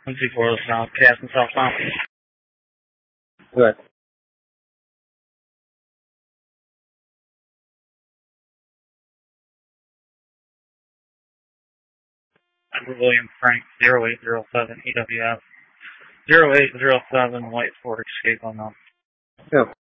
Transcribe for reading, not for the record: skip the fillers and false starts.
124 south, casting southbound. Good. William Frank 0807 EWF 0807 White Ford escape unknown. Yeah.